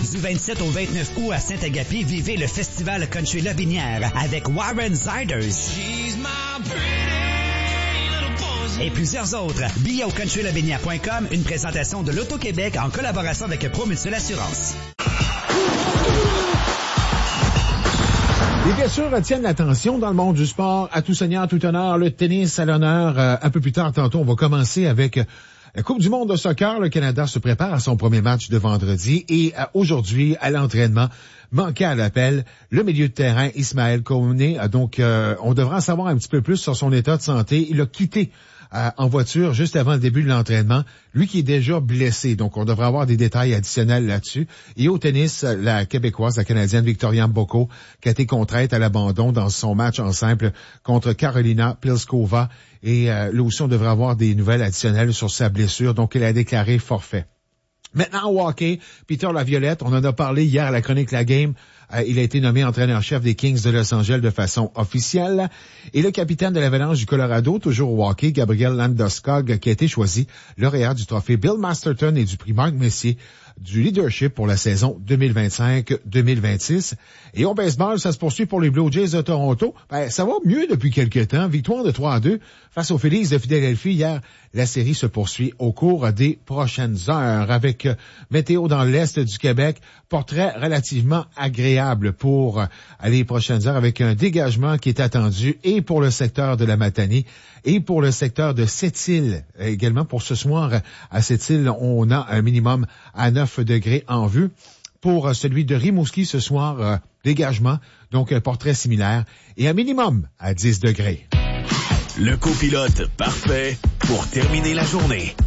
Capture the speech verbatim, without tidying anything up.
Du vingt-sept au vingt-neuf août à Saint-Agapi, vivez le festival Country Lobinière avec Warren Ziders et plusieurs autres. Billets au country lobinière point com, une présentation de l'Auto-Québec en collaboration avec Promutuelle Assurance. Les blessures retiennent l'attention dans le monde du sport. À tout seigneur, tout honneur, le tennis à l'honneur. Euh, un peu plus tard, tantôt, on va commencer avec la Coupe du monde de soccer. Le Canada se prépare à son premier match de vendredi. Et euh, aujourd'hui, à l'entraînement, manqué à l'appel, le milieu de terrain, Ismaël Koné. Donc, euh, on devra en savoir un petit peu plus sur son état de santé. Il a quitté Euh, en voiture juste avant le début de l'entraînement, lui qui est déjà blessé. Donc, on devrait avoir des détails additionnels là-dessus. Et au tennis, la Québécoise, la Canadienne Victoria Mboko, qui a été contrainte à l'abandon dans son match en simple contre Karolina Pliskova. Et euh, là aussi, on devrait avoir des nouvelles additionnelles sur sa blessure. Donc, elle a déclaré forfait. Maintenant, au hockey, Peter Laviolette, on en a parlé hier à la chronique La Game. Euh, il a été nommé entraîneur-chef des Kings de Los Angeles de façon officielle. Et le capitaine de l'Avalanche du Colorado, toujours au hockey, Gabriel Landeskog, qui a été choisi lauréat du trophée Bill Masterton et du prix Marc Messier du leadership pour la saison deux mille vingt-cinq deux mille vingt-six. Et au baseball, ça se poursuit pour les Blue Jays de Toronto. Ben, ça va mieux depuis quelques temps. Victoire de trois à deux face aux Phillies de Philadelphie. Hier, la série se poursuit au cours des prochaines heures avec météo dans l'Est du Québec. Portrait relativement agréable pour les prochaines heures avec un dégagement qui est attendu et pour le secteur de la Matanie et pour le secteur de Sept-Îles. Également pour ce soir, à Sept-Îles, on a un minimum à neuf degrés en vue. Pour celui de Rimouski ce soir, euh, dégagement, donc un portrait similaire, et un minimum à dix degrés. Le copilote parfait pour terminer la journée.